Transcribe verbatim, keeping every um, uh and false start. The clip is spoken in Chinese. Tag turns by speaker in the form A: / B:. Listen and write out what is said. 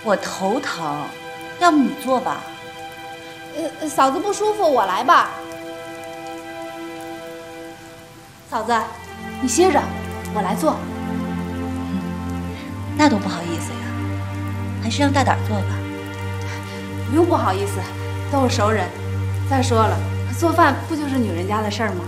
A: 我头疼，要不你坐吧。
B: 呃，嫂子不舒服，我来吧。嫂子，你歇着，我来做。
A: 嗯，那多不好意思呀，还是让大胆做吧。
B: 不用不好意思，都是熟人。再说了，做饭不就是女人家的事儿吗？